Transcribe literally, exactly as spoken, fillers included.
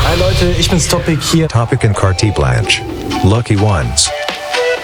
Hi Leute, ich bin's Topic hier. Topic and Carte Blanche. Lucky ones.